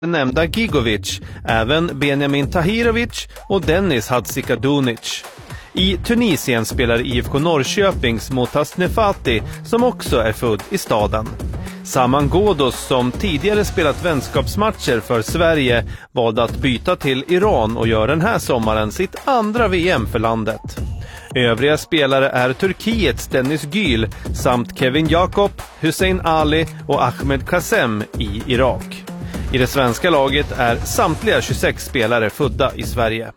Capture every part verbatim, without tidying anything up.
nämnda Gigovic, även Benjamin Tahirovic och Dennis Hadzikadunic. I Tunisien spelar I F K Norrköpings Motas Nefati, som också är född i staden. Saman Ghoddos, som tidigare spelat vänskapsmatcher för Sverige, valde att byta till Iran och gör den här sommaren sitt andra V M för landet. Övriga spelare är Turkiets Dennis Gül samt Kevin Jakob, Hussein Ali och Ahmed Kasem i Irak. I det svenska laget är samtliga tjugosex spelare födda i Sverige.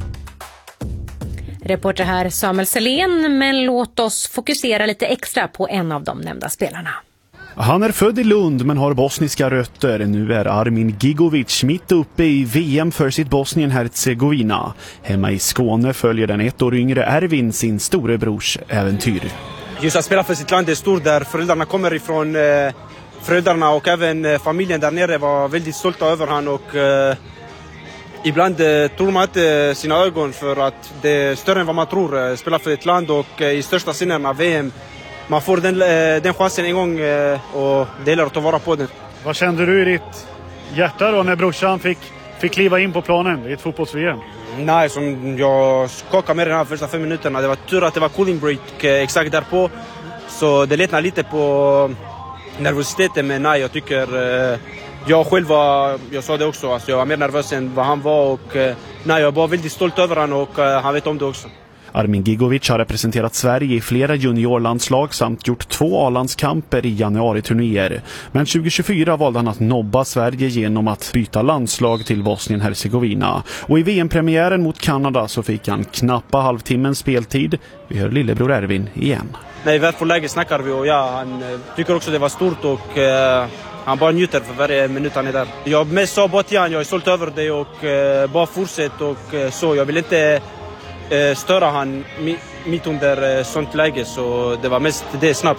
Reporter här Samuel Selén, men låt oss fokusera lite extra på en av de nämnda spelarna. Han är född i Lund men har bosniska rötter. Nu är Armin Gigovic mitt uppe i V M för sitt Bosnien-Hercegovina. Hemma i Skåne följer den ett år yngre Ervin sin storebrors äventyr. Just att spela för sitt land är stort, där föräldrarna kommer ifrån. Eh, föräldrarna och även eh, familjen där nere var väldigt stolta över han, och eh, ibland eh, tror man inte sina ögon, för att det är större än vad man tror. Eh, spela för ett land och eh, i största sinnen av V M. Man får den, den chansen en gång och det gäller att ta vara på den. Vad kände du i ditt hjärta då när brorsan fick, fick kliva in på planen i ett fotbolls-V M? Nej, som jag skakade med den här första fem minuterna. Det var tur att det var cooling break exakt därpå. Så det lättnar lite på nervositeten, men nej, jag tycker... Jag själv var, jag sa det också, alltså jag var mer nervös än vad han var, och nej, jag var väldigt stolt över han, och han vet om det också. Armin Gigovic har representerat Sverige i flera juniorlandslag samt gjort två A-landskamper i januari-turnéer. Men tjugo tjugofyra valde han att nobba Sverige genom att byta landslag till Bosnien-Hercegovina. Och i V M-premiären mot Kanada så fick han knappa halvtimmens speltid. Vi hör lillebror Ervin igen. Nej, väl på läge snackar vi, och ja, han tycker också det var stort, och uh, han bara njuter för varje minut han är där. Jag mest sa bara till han, jag är stolt över det, och uh, bara fortsätt, och uh, så. Jag vill inte... störa han mitt under sånt läge, så det var mest det snabbt.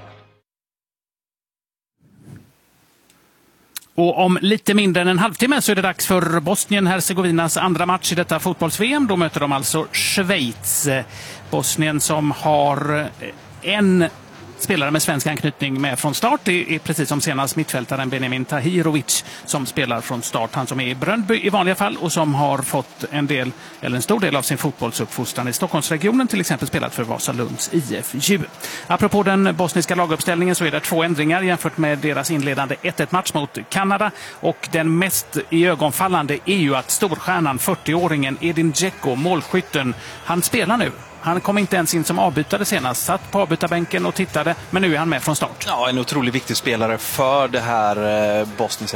Och om lite mindre än en halvtimme så är det dags för Bosnien-Hercegovinas andra match i detta fotbolls-V M. Då möter de alltså Schweiz. Bosnien som har en spelare med svensk anknytning med från start. Det är precis som senast mittfältaren Benjamin Tahirovic som spelar från start. Han som är i Bröndby i vanliga fall och som har fått en del, eller en stor del av sin fotbollsuppfostran i Stockholmsregionen, till exempel spelat för Vasalunds I F J. Apropå den bosniska laguppställningen så är det två ändringar jämfört med deras inledande ett ett match mot Kanada, och den mest iögonfallande är ju att storstjärnan, fyrtioåringen Edin Dzeko, målskytten, han spelar nu. Han kom inte ens in som avbytare senast, satt på avbytarbänken och tittade, men nu är han med från start. Ja, en otroligt viktig spelare för det här bosniska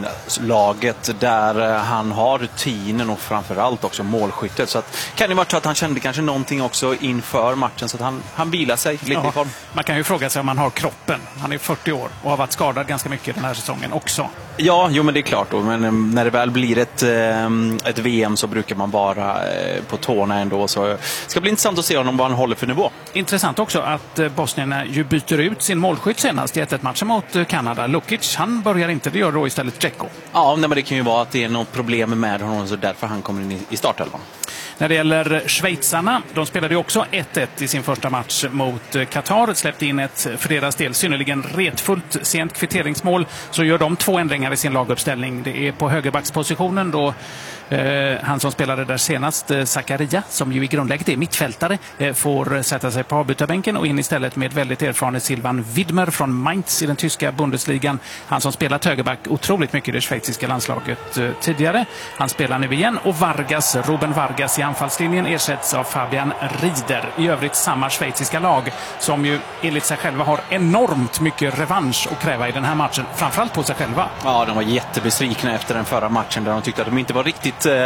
laget, där han har rutinen och framförallt också målskyttet. Så att, kan det vara så att han kände kanske någonting också inför matchen, så att han, han vilar sig lite ja, i form. Man kan ju fråga sig om han har kroppen. Han är fyrtio år och har varit skadad ganska mycket den här säsongen också. Ja, jo, men det är klart då. Men när det väl blir ett, ett V M så brukar man vara på tårna ändå. Så det ska bli intressant att se honom vad han håller för nivå. Intressant också att Bosnien ju byter ut sin målskytt senast i ett ett matchen mot Kanada. Lukic, han börjar inte, det gör då istället Dzeko. Ja, men det kan ju vara att det är något problem med honom, så därför han kommer in i startelvan. När det gäller schweizarna, de spelade ju också ett ett i sin första match mot Qatar. Släppte in ett för deras del synnerligen retfullt sent kvitteringsmål. Så gör de två ändringar i sin laguppställning. Det är på högerbackspositionen då eh, han som spelade där senast, eh, Zakaria, som ju i grundläget är mittfältare, eh, får sätta sig på avbytarbänken och in istället med väldigt erfarne Silvan Widmer från Mainz i den tyska Bundesligan. Han som spelat högerback otroligt mycket i det schweiziska landslaget eh, tidigare. Han spelar nu igen, och Vargas, Ruben Vargas i anfallslinjen ersätts av Fabian Rieder. I övrigt samma schweiziska lag som ju enligt sig själva har enormt mycket revansch att kräva i den här matchen. Framförallt på sig själva. Ja, de var jättebesvikna efter den förra matchen där de tyckte att de inte var riktigt eh,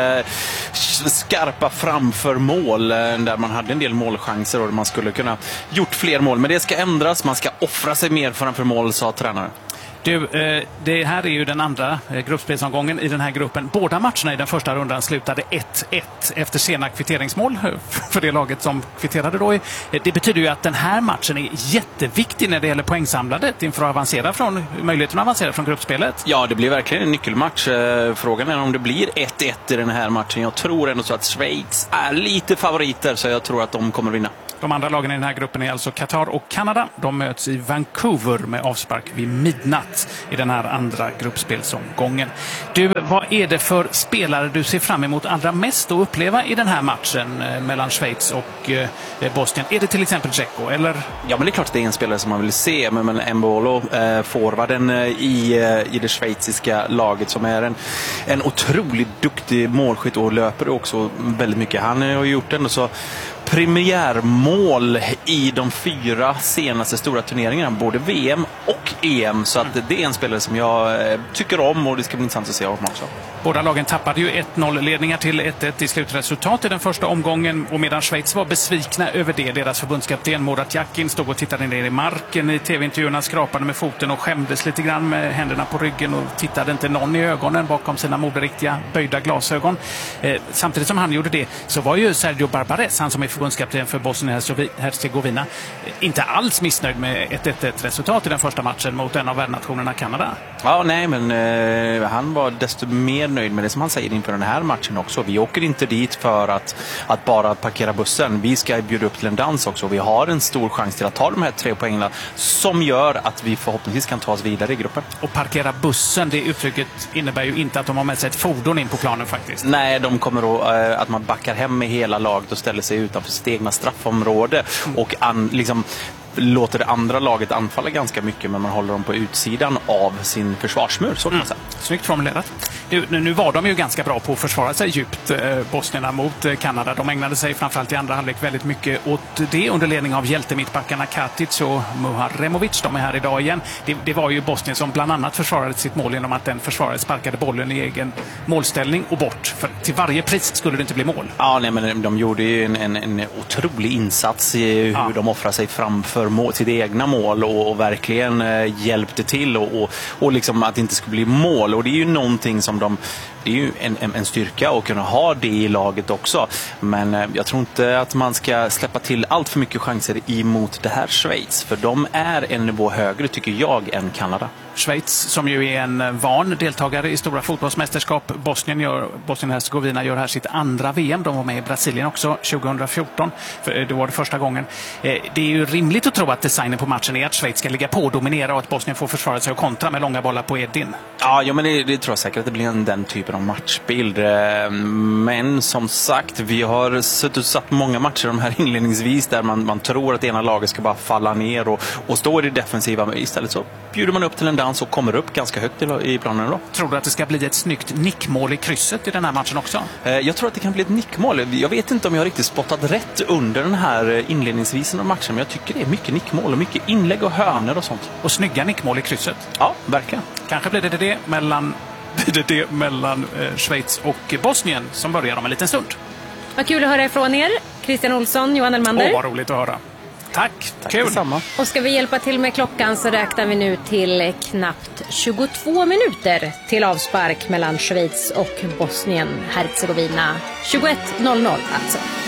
skarpa framför mål. Där man hade en del målchanser och man skulle kunna gjort fler mål. Men det ska ändras, man ska offra sig mer framför mål, sa tränaren. Du, det här är ju den andra gruppspelsomgången i den här gruppen. Båda matcherna i den första rundan slutade ett ett efter sena kvitteringsmål för det laget som kvitterade då. Det betyder ju att den här matchen är jätteviktig när det gäller poängsamlandet inför att avancera från, möjligheten att avancera från gruppspelet. Ja, det blir verkligen en nyckelmatch. Frågan är om det blir ett ett i den här matchen. Jag tror ändå så att Schweiz är lite favoriter, så jag tror att de kommer vinna. De andra lagen i den här gruppen är alltså Qatar och Kanada. De möts i Vancouver med avspark vid midnatt i den här andra gruppspelsomgången. Du, vad är det för spelare du ser fram emot allra mest att uppleva i den här matchen mellan Schweiz och eh, Bosnien? Är det till exempel Dzeko, eller? Ja, men det är klart att det är en spelare som man vill se, men, men Embolo, eh, forwarden eh, i, eh, i det schweiziska laget, som är en, en otroligt duktig målskytt och löper också väldigt mycket. Han har gjort ändå så premiärmål i de fyra senaste stora turneringarna, både V M och E M, så att det är en spelare som jag eh, tycker om, och det ska bli intressant att se honom också. Båda lagen tappade ju ett noll-ledningar till ett ett i slutresultat i den första omgången, och medan Schweiz var besvikna över det, deras förbundskapten Murat Yakin stod och tittade ner i marken i tv-intervjuerna, skrapade med foten och skämdes lite grann med händerna på ryggen och tittade inte någon i ögonen bakom sina moderiktiga böjda glasögon. Eh, samtidigt som han gjorde det så var ju Sergio Barbares, han som är förbundskapten för Bosnien-Hercegovina, inte alls missnöjd med ett ett ett-resultat i den första matchen mot en av värdnationerna Kanada. Ja, nej, men eh, han var desto mer nöjd med det, som han säger inför den här matchen också. Vi åker inte dit för att, att bara parkera bussen. Vi ska bjuda upp till en dans också. Vi har en stor chans till att ta de här tre poängen som gör att vi förhoppningsvis kan ta oss vidare i gruppen. Och parkera bussen, det uttrycket innebär ju inte att de har med sig ett fordon in på planen faktiskt. Nej, de kommer att, äh, att man backar hem med hela laget och ställer sig utanför sitt egna straffområde mm. och an, liksom låter det andra laget anfalla ganska mycket, men man håller dem på utsidan av sin försvarsmur, så kan man säga. Mm. Snyggt formulerat. Nu, nu var de ju ganska bra på att försvara sig djupt, eh, bosnierna mot eh, Kanada. De ägnade sig framförallt i andra halvlek väldigt mycket åt det under ledning av hjältemittbackarna Katic och Muharemovic. De är här idag igen. Det, det var ju Bosnien som bland annat försvarade sitt mål genom att den försvarare sparkade bollen i egen målställning och bort. För till varje pris skulle det inte bli mål. Ja, nej, men de gjorde ju en, en, en otrolig insats i hur ja. de offrar sig framför mål, sitt egna mål, och, och verkligen eh, hjälpte till och, och, och liksom att det inte skulle bli mål. Och det är ju någonting som de, det är ju en, en, en styrka att kunna ha det i laget också. Men eh, jag tror inte att man ska släppa till allt för mycket chanser emot det här Schweiz, för de är en nivå högre, tycker jag, än Kanada. Schweiz, som ju är en van deltagare i stora fotbollsmästerskap. Bosnien gör, Bosnien-Hercegovina gör här sitt andra V M. De var med i Brasilien också tjugohundrafjorton. För det var det första gången. Det är ju rimligt att tro att designen på matchen är att Schweiz ska ligga på och dominera, och att Bosnien får försvara sig och kontra med långa bollar på Edin. Ja, ja men det, det tror jag säkert att det blir en, den typen av matchbild. Men som sagt, vi har suttit och satt många matcher de här inledningsvis där man, man tror att ena laget ska bara falla ner och, och stå i det defensiva. Men istället så bjuder man upp till en dans och kommer upp ganska högt i, i planen då. Tror du att det ska bli ett snyggt nickmål i krysset i den här matchen också? Jag tror att det kan bli ett nickmål. Jag vet inte om jag har riktigt spottat rätt under den här inledningsvisen av matchen, men jag tycker det är mycket nickmål och mycket inlägg och hörnor och sånt. Och snygga nickmål i krysset. Ja, verkligen. Kanske blir det det mellan, det det mellan eh, Schweiz och Bosnien som börjar om en liten stund. Vad kul att höra ifrån er. Christian Olsson, Johan Elmander. Åh, vad roligt att höra. Tack, Tack kul. Detsamma. Och ska vi hjälpa till med klockan så räknar vi nu till knappt tjugotvå minuter till avspark mellan Schweiz och Bosnien-Hercegovina. tjugoett noll noll alltså.